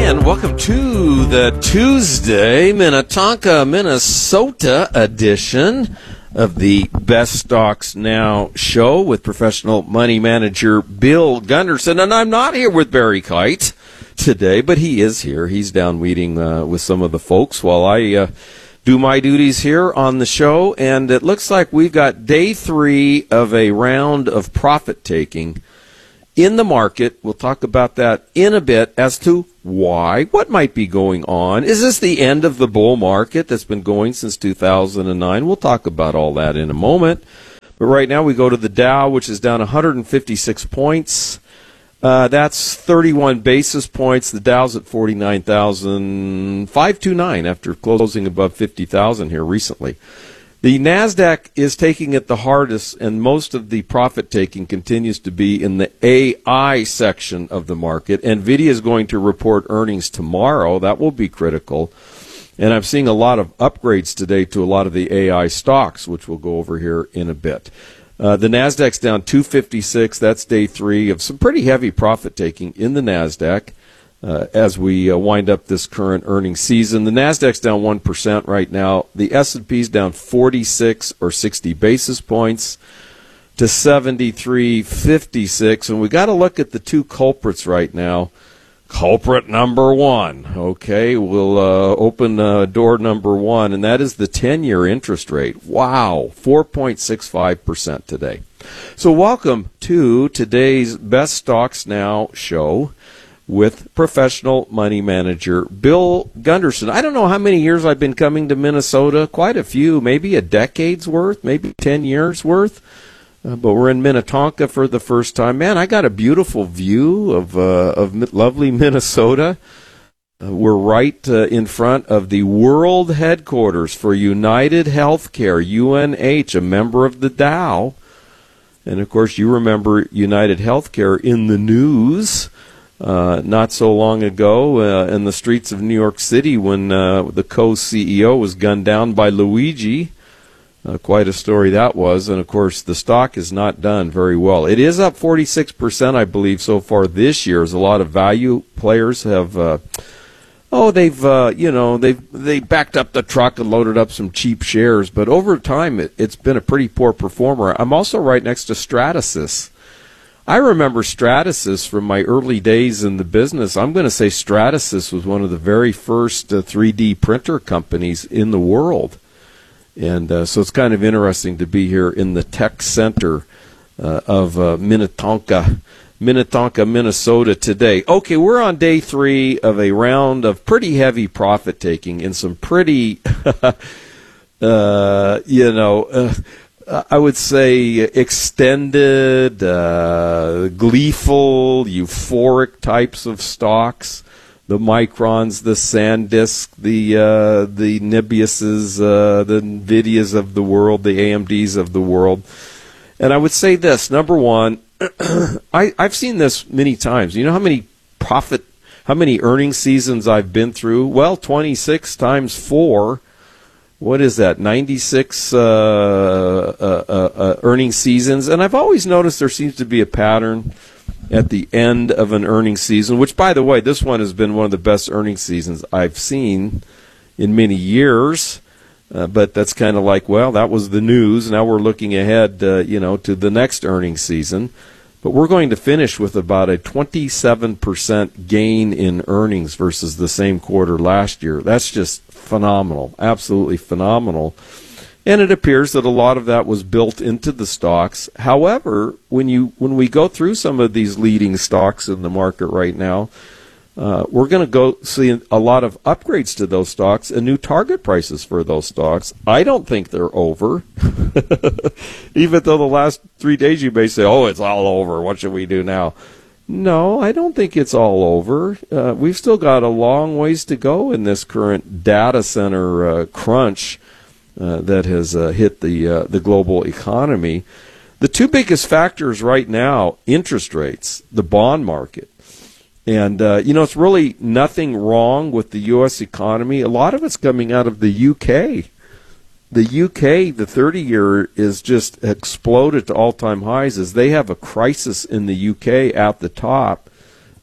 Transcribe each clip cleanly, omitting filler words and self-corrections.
And welcome to the Tuesday Minnetonka, Minnesota edition of the Best Stocks Now show with professional money manager Bill Gunderson. And I'm not here with Barry Kite today, but he is here. He's down weeding with some of the folks while I do my duties here on the show. And it looks like we've got day 3 of a round of profit taking in the market. We'll talk about that in a bit as to why, what might be going on. Is this the end of the bull market that's been going since 2009? We'll talk about all that in a moment. But right now we go to the Dow, which is down 156 points. That's 31 basis points. The Dow's at 49,529 after closing above 50,000 here recently. The NASDAQ is taking it the hardest, and most of the profit-taking continues to be in the AI section of the market. NVIDIA is going to report earnings tomorrow. That will be critical. And I'm seeing a lot of upgrades today to a lot of the AI stocks, which we'll go over here in a bit. The NASDAQ's down 256. That's day 3 of some pretty heavy profit-taking in the NASDAQ. As we wind up this current earnings season. The NASDAQ's down 1% right now. The S&P's down 46 or 60 basis points to 73.56. And we got to look at the two culprits right now. Culprit number 1. Okay, we'll open door number 1, and that is the 10-year interest rate. Wow, 4.65% today. So welcome to today's Best Stocks Now show with professional money manager Bill Gunderson. I don't know how many years I've been coming to Minnesota, quite a few, maybe a decade's worth, maybe 10 years worth. But we're in Minnetonka for the first time. Man, I got a beautiful view of lovely Minnesota. We're right in front of the world headquarters for United Healthcare, UNH, a member of the Dow. And, of course, you remember United Healthcare in the news not so long ago in the streets of New York City when the co-CEO was gunned down by Luigi. Quite a story that was. And, of course, the stock is not done very well. It is up 46%, I believe, so far this year, as a lot of value players have they backed up the truck and loaded up some cheap shares. But over time, it's been a pretty poor performer. I'm also right next to Stratasys. I remember Stratasys from my early days in the business. I'm going to say Stratasys was one of the very first 3D printer companies in the world. And so it's kind of interesting to be here in the tech center of Minnetonka, Minnesota today. Okay, we're on day 3 of a round of pretty heavy profit taking in some pretty, I would say extended, gleeful, euphoric types of stocks. The Microns, the SanDisk, the Nibiuses, the NVIDIAs of the world, the AMDs of the world. And I would say this, number one, I've seen this many times. You know how many earnings seasons I've been through? Well, 26 times 4. What is that, 96 earnings seasons? And I've always noticed there seems to be a pattern at the end of an earnings season, which, by the way, this one has been one of the best earnings seasons I've seen in many years. But that's kind of like, well, that was the news. Now we're looking ahead, to the next earnings season. But we're going to finish with about a 27% gain in earnings versus the same quarter last year. That's just phenomenal, absolutely phenomenal. And it appears that a lot of that was built into the stocks. However, when we go through some of these leading stocks in the market right now, we're going to go see a lot of upgrades to those stocks and new target prices for those stocks. I don't think they're over. Even though the last 3 days you may say, oh, it's all over. What should we do now? No, I don't think it's all over. We've still got a long ways to go in this current data center crunch that has hit the global economy. The two biggest factors right now, interest rates, the bond market. And, it's really nothing wrong with the U.S. economy. A lot of it's coming out of the U.K. The UK, the 30-year, is just exploded to all-time highs as they have a crisis in the UK at the top.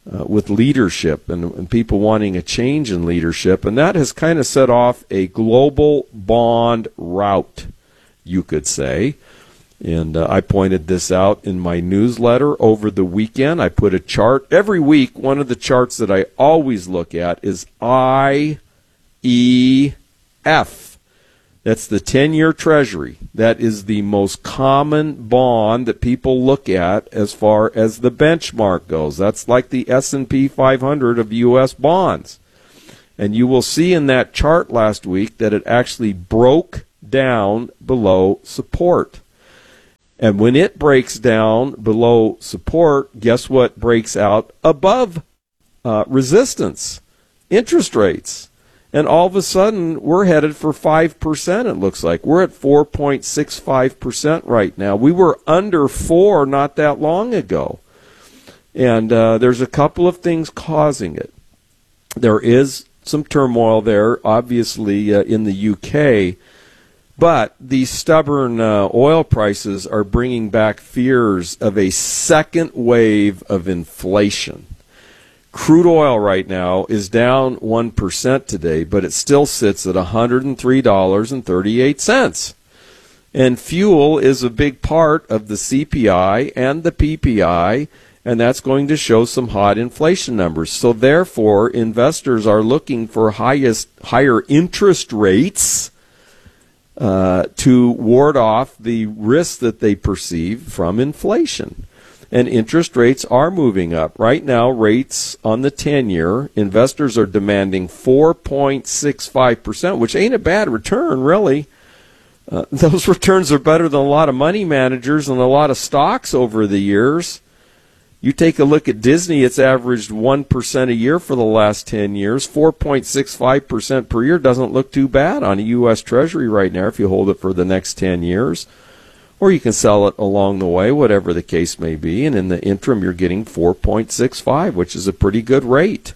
with leadership and people wanting a change in leadership. And that has kind of set off a global bond rout, you could say. And I pointed this out in my newsletter over the weekend. I put a chart. Every week, one of the charts that I always look at is IEF. That's the 10-year Treasury. That is the most common bond that people look at as far as the benchmark goes. That's like the S&P 500 of U.S. bonds. And you will see in that chart last week that it actually broke down below support. And when it breaks down below support, guess what breaks out above resistance? Interest rates. And all of a sudden, we're headed for 5%, it looks like. We're at 4.65% right now. We were under 4 not that long ago. And there's a couple of things causing it. There is some turmoil there, obviously, in the UK. But these stubborn oil prices are bringing back fears of a second wave of inflation. Crude oil right now is down 1% today, but it still sits at $103.38. And fuel is a big part of the CPI and the PPI, and that's going to show some hot inflation numbers. So therefore, investors are looking for higher interest rates to ward off the risk that they perceive from inflation. And interest rates are moving up. Right now, rates on the 10-year, investors are demanding 4.65%, which ain't a bad return, really. Those returns are better than a lot of money managers and a lot of stocks over the years. You take a look at Disney, it's averaged 1% a year for the last 10 years. 4.65% per year doesn't look too bad on a U.S. Treasury right now if you hold it for the next 10 years. Or you can sell it along the way, whatever the case may be. And in the interim, you're getting 4.65, which is a pretty good rate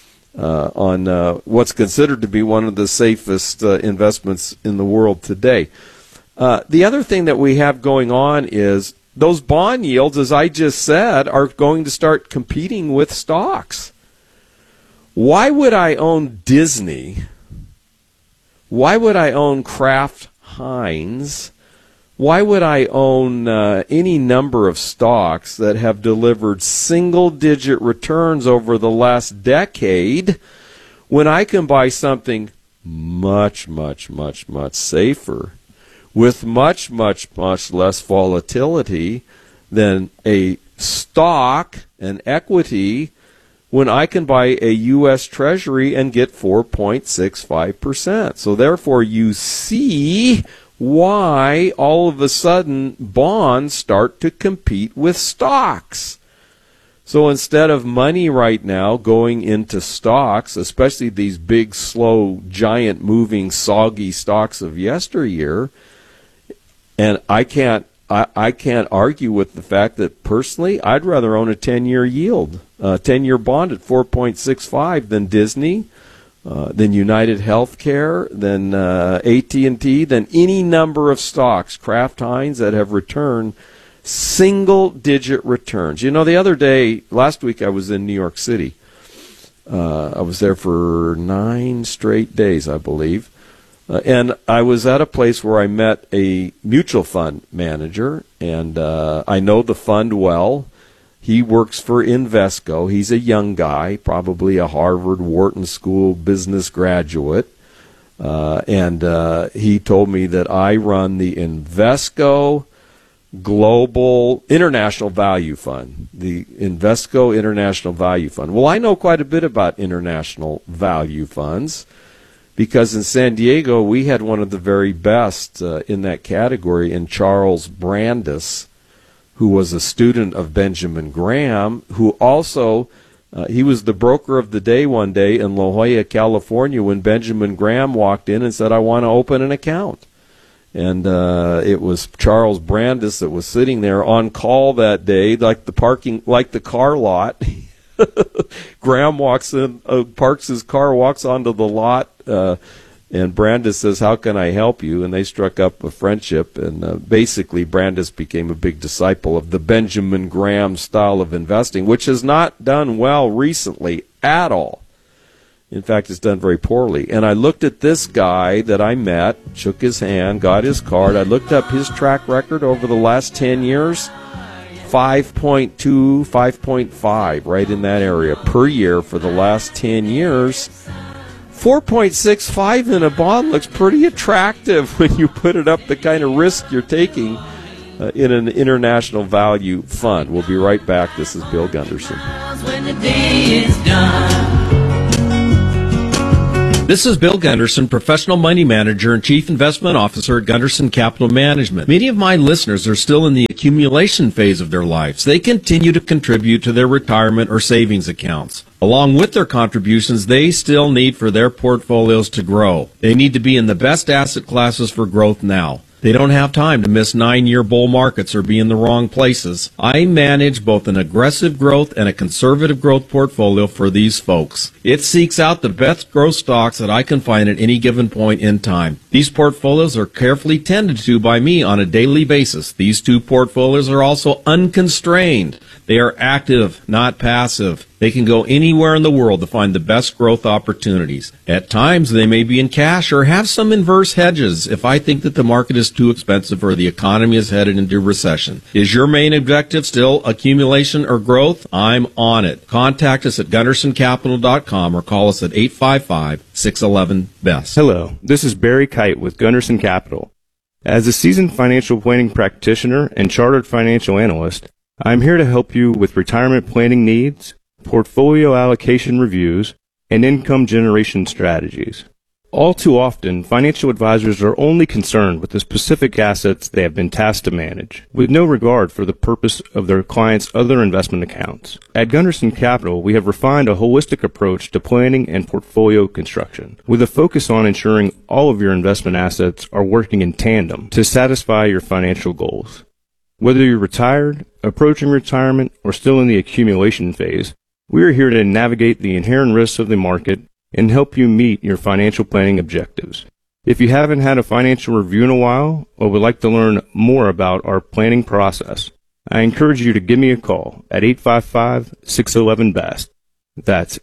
on what's considered to be one of the safest investments in the world today. The other thing that we have going on is those bond yields, as I just said, are going to start competing with stocks. Why would I own Disney? Why would I own Kraft Heinz? Why would I own any number of stocks that have delivered single-digit returns over the last decade when I can buy something much, much, much, much safer with much, much, much less volatility than a stock, an equity, when I can buy a U.S. Treasury and get 4.65%. So therefore, you see why all of a sudden bonds start to compete with stocks. So instead of money right now going into stocks, especially these big, slow, giant moving, soggy stocks of yesteryear, and I can't argue with the fact that personally I'd rather own a 10-year yield, 10-year bond at 4.65 than Disney, than United Healthcare, than AT&T, than any number of stocks, Kraft Heinz, that have returned single-digit returns. You know, the other day, last week, I was in New York City. I was there for 9 straight days, I believe. And I was at a place where I met a mutual fund manager, and I know the fund well. He works for Invesco. He's a young guy, probably a Harvard, Wharton School business graduate. And he told me that I run the Invesco Global International Value Fund, the Invesco International Value Fund. Well, I know quite a bit about international value funds because in San Diego we had one of the very best in that category in Charles Brandis, who was a student of Benjamin Graham, who also, he was the broker of the day one day in La Jolla, California, when Benjamin Graham walked in and said, I want to open an account. And it was Charles Brandis that was sitting there on call that day, like the car lot. Graham walks in, parks his car, walks onto the lot, and And Brandis says, how can I help you? And they struck up a friendship, and basically Brandis became a big disciple of the Benjamin Graham style of investing, which has not done well recently at all. In fact, it's done very poorly. And I looked at this guy that I met, shook his hand, got his card. I looked up his track record over the last 10 years, 5.2, 5.5, right in that area per year for the last 10 years. 4.65 in a bond looks pretty attractive when you put it up the kind of risk you're taking in an international value fund. We'll be right back. This is Bill Gunderson. When the day is done. This is Bill Gunderson, professional money manager and chief investment officer at Gunderson Capital Management. Many of my listeners are still in the accumulation phase of their lives. They continue to contribute to their retirement or savings accounts. Along with their contributions, they still need for their portfolios to grow. They need to be in the best asset classes for growth now. They don't have time to miss 9-year bull markets or be in the wrong places. I manage both an aggressive growth and a conservative growth portfolio for these folks. It seeks out the best growth stocks that I can find at any given point in time. These portfolios are carefully tended to by me on a daily basis. These two portfolios are also unconstrained. They are active, not passive. They can go anywhere in the world to find the best growth opportunities. At times, they may be in cash or have some inverse hedges if I think that the market is too expensive or the economy is headed into recession. Is your main objective still accumulation or growth? I'm on it. Contact us at GundersonCapital.com or call us at 855-611-BEST. Hello, this is Barry Kite with Gunderson Capital. As a seasoned financial planning practitioner and chartered financial analyst, I'm here to help you with retirement planning needs, portfolio allocation reviews, and income generation strategies. All too often, financial advisors are only concerned with the specific assets they have been tasked to manage, with no regard for the purpose of their clients' other investment accounts. At Gunderson Capital, we have refined a holistic approach to planning and portfolio construction, with a focus on ensuring all of your investment assets are working in tandem to satisfy your financial goals. Whether you're retired, approaching retirement, or still in the accumulation phase, we are here to navigate the inherent risks of the market and help you meet your financial planning objectives. If you haven't had a financial review in a while or would like to learn more about our planning process, I encourage you to give me a call at 855-611-BEST. That's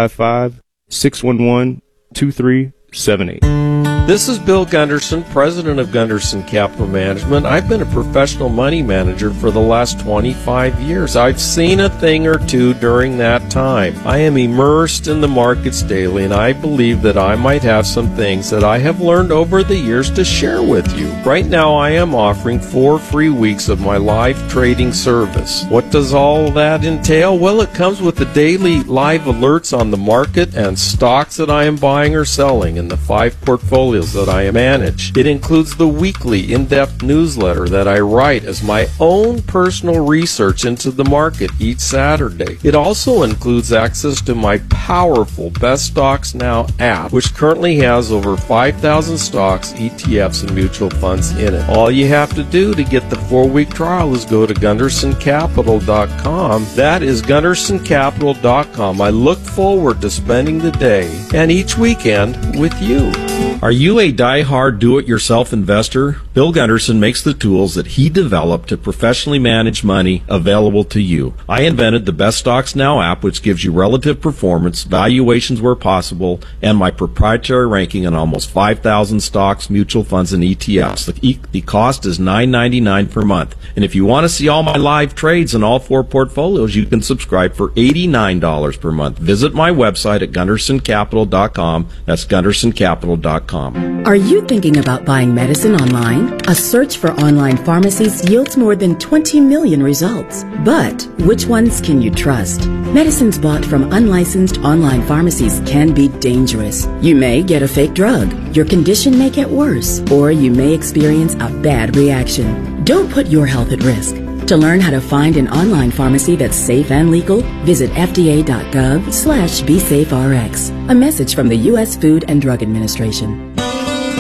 855-611-2378. This is Bill Gunderson, president of Gunderson Capital Management. I've been a professional money manager for the last 25 years. I've seen a thing or two during that time. I am immersed in the markets daily, and I believe that I might have some things that I have learned over the years to share with you. Right now, I am offering 4 free weeks of my live trading service. What does all that entail? Well, it comes with the daily live alerts on the market and stocks that I am buying or selling in the 5 portfolios that I manage. It includes the weekly in-depth newsletter that I write as my own personal research into the market each Saturday. It also includes access to my powerful Best Stocks Now app, which currently has over 5,000 stocks, ETFs, and mutual funds in it. All you have to do to get the 4-week trial is go to GundersonCapital.com. That is GundersonCapital.com. I look forward to spending the day and each weekend with you. Are you a die-hard do-it-yourself investor? Bill Gunderson makes the tools that he developed to professionally manage money available to you. I invented the Best Stocks Now app, which gives you relative performance, valuations where possible, and my proprietary ranking on almost 5,000 stocks, mutual funds, and ETFs. The cost is $9.99 per month. And if you want to see all my live trades in all 4 portfolios, you can subscribe for $89 per month. Visit my website at GundersonCapital.com. That's GundersonCapital.com. Are you thinking about buying medicine online? A search for online pharmacies yields more than 20 million results. But which ones can you trust? Medicines bought from unlicensed online pharmacies can be dangerous. You may get a fake drug, your condition may get worse, or you may experience a bad reaction. Don't put your health at risk. To learn how to find an online pharmacy that's safe and legal, visit fda.gov/BeSafeRx. A message from the U.S. Food and Drug Administration.